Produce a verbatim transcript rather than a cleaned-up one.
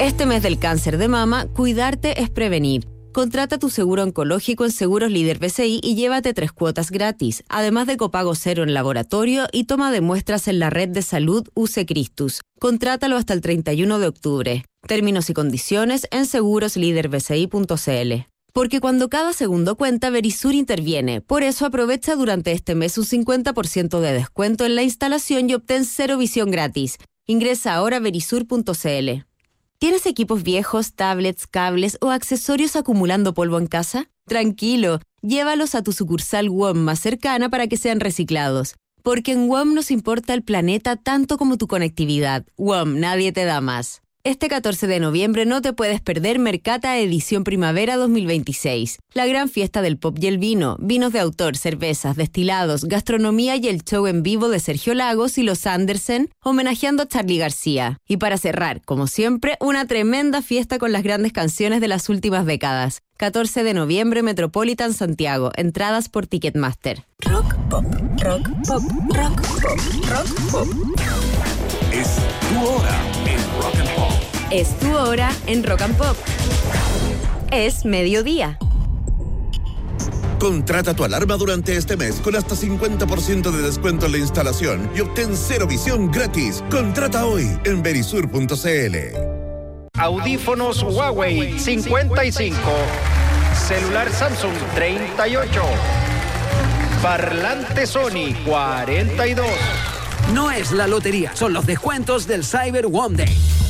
Este mes del cáncer de mama, cuidarte es prevenir. Contrata tu seguro oncológico en Seguros Líder B C I y llévate tres cuotas gratis, además de copago cero en laboratorio y toma de muestras en la red de salud U C Christus. Contrátalo hasta el treinta y uno de octubre. Términos y condiciones en seguros líder b c i punto c l. Porque cuando cada segundo cuenta, Verisur interviene. Por eso aprovecha durante este mes un cincuenta por ciento de descuento en la instalación y obtén cero visión gratis. Ingresa ahora a verisur punto c l. ¿Tienes equipos viejos, tablets, cables o accesorios acumulando polvo en casa? Tranquilo, llévalos a tu sucursal W O M más cercana para que sean reciclados. Porque en W O M nos importa el planeta tanto como tu conectividad. W O M, nadie te da más. Este catorce de noviembre no te puedes perder Mercata Edición Primavera dos mil veintiséis. La gran fiesta del pop y el vino, vinos de autor, cervezas, destilados, gastronomía y el show en vivo de Sergio Lagos y los Andersen, homenajeando a Charly García. Y para cerrar, como siempre, una tremenda fiesta con las grandes canciones de las últimas décadas. catorce de noviembre, Metropolitan Santiago. Entradas por Ticketmaster. Rock pop, rock pop, rock pop, rock pop. Es tu hora en Rock and Pop. Es tu hora en Rock and Pop. Es mediodía. Contrata tu alarma durante este mes con hasta cincuenta por ciento de descuento en la instalación y obtén cero visión gratis. Contrata hoy en verisur punto c l. Audífonos Huawei cincuenta y cinco. Celular Samsung treinta y ocho. Parlante Sony cuarenta y dos. No es la lotería, son los descuentos del Cyber One Day.